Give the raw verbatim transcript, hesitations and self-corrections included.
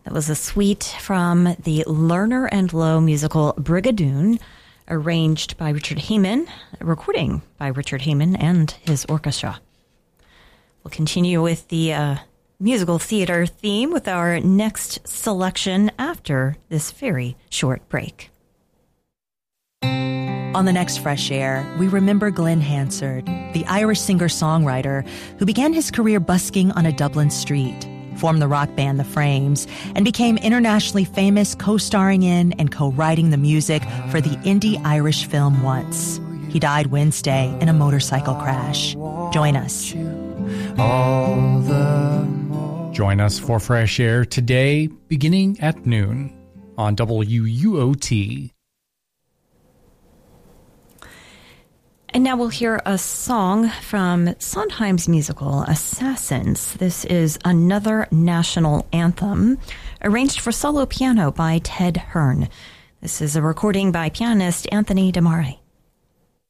That was a suite from the Lerner and Loewe musical Brigadoon, arranged by Richard Heyman, a recording by Richard Heyman and his orchestra. We'll continue with the uh, musical theater theme with our next selection after this very short break. On the next Fresh Air, we remember Glenn Hansard, the Irish singer-songwriter who began his career busking on a Dublin street, formed the rock band The Frames, and became internationally famous co-starring in and co-writing the music for the indie Irish film Once. He died Wednesday in a motorcycle crash. Join us. Join us for Fresh Air today, beginning at noon on W U O T. And now we'll hear a song from Sondheim's musical Assassins. This is another national anthem, arranged for solo piano by Ted Hearn. This is a recording by pianist Anthony DeMare.